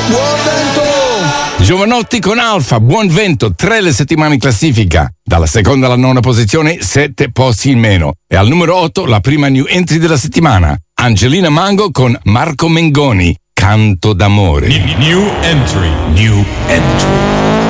Buon vento! Giovanotti con Alfa, buon vento, 3 le settimane in classifica. Dalla seconda alla nona posizione, 7 posti in meno. E al numero 8 la prima new entry della settimana. Angelina Mango con Marco Mengoni, Canto d'amore. New entry.